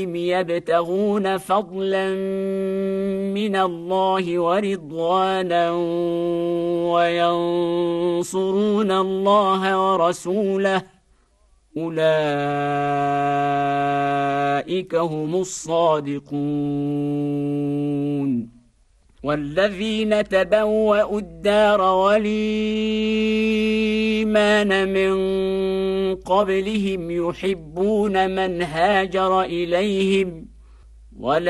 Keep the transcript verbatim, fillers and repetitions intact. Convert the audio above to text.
يبتغون فضلا من الله ورضوانا وينصرون الله ورسوله أولئك هم الصادقون. والذين تبوأوا الدار والإيمان من قبلهم يحبون من هاجر إليهم ولا